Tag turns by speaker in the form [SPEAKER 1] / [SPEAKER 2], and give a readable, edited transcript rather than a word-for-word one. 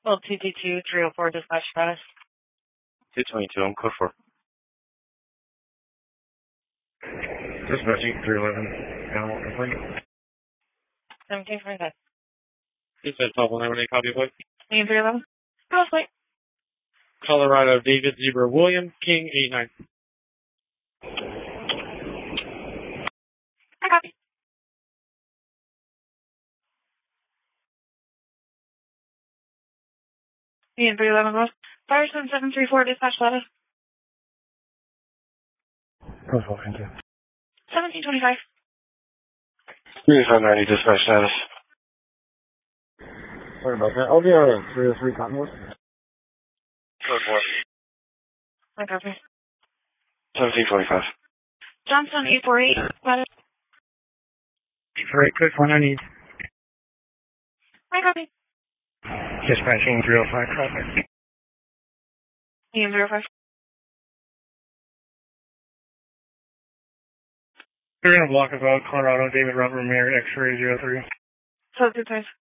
[SPEAKER 1] Well, 222-304, dispatch status.
[SPEAKER 2] 222, I'm code 4.
[SPEAKER 3] Dispatching 311, animal complaint.
[SPEAKER 1] 1725.
[SPEAKER 4] He said 12-1, copy, please.
[SPEAKER 1] Name 311. House plate.
[SPEAKER 4] Colorado, David Zebra William, King 89.
[SPEAKER 1] I copy. Name 311 West. Firestone 734, dispatch status.
[SPEAKER 3] Code 4,
[SPEAKER 1] 1725.
[SPEAKER 2] 3590, dispatch status.
[SPEAKER 3] Sorry about that. LDR 303 Cottonwood.
[SPEAKER 2] Code 4.
[SPEAKER 1] I copy.
[SPEAKER 2] 1745.
[SPEAKER 1] Johnstone 848, status.
[SPEAKER 3] Right, code 490.
[SPEAKER 1] I copy.
[SPEAKER 3] Dispatching 305 traffic.
[SPEAKER 1] Name 05.
[SPEAKER 3] We're in a block of Colorado, David Robert Mayer, X-ray 03.
[SPEAKER 1] So, good size.